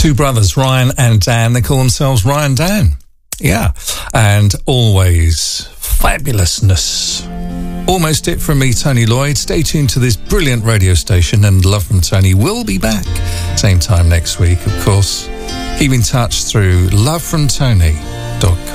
Two brothers, Ryan and Dan. They call themselves Ryan Dan. Yeah. And always fabulousness. Almost it from me, Tony Lloyd. Stay tuned to this brilliant radio station, and Love from Tony will be back same time next week, of course. Keep in touch through lovefromtony.com.